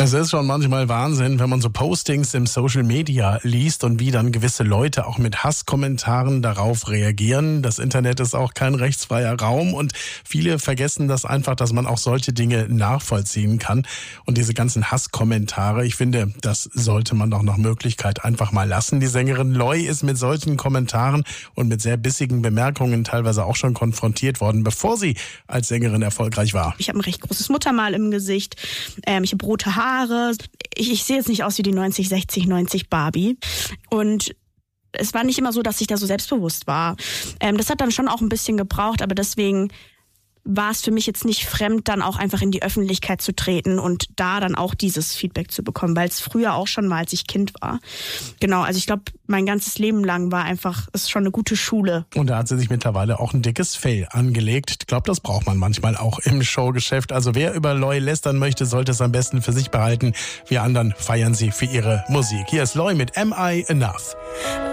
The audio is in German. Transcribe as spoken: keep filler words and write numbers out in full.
Es ist schon manchmal Wahnsinn, wenn man so Postings im Social Media liest und wie dann gewisse Leute auch mit Hasskommentaren darauf reagieren. Das Internet ist auch kein rechtsfreier Raum und viele vergessen das einfach, dass man auch solche Dinge nachvollziehen kann. Und diese ganzen Hasskommentare, ich finde, das sollte man doch nach Möglichkeit einfach mal lassen. Die Sängerin Loi ist mit solchen Kommentaren und mit sehr bissigen Bemerkungen teilweise auch schon konfrontiert worden, bevor sie als Sängerin erfolgreich war. Ich habe ein recht großes Muttermal im Gesicht, ähm, ich habe rote Haare, ich, ich sehe jetzt nicht aus wie die neunzig, sechzig, neunzig Barbie und es war nicht immer so, dass ich da so selbstbewusst war. Ähm, das hat dann schon auch ein bisschen gebraucht, aber deswegen war es für mich jetzt nicht fremd, dann auch einfach in die Öffentlichkeit zu treten und da dann auch dieses Feedback zu bekommen, weil es früher auch schon mal, als ich Kind war. Genau, also ich glaube, mein ganzes Leben lang war einfach, ist schon eine gute Schule. Und da hat sie sich mittlerweile auch ein dickes Fell angelegt. Ich glaube, das braucht man manchmal auch im Showgeschäft. Also wer über Loi lästern möchte, sollte es am besten für sich behalten. Wir anderen feiern sie für ihre Musik. Hier ist Loi mit Am I Enough?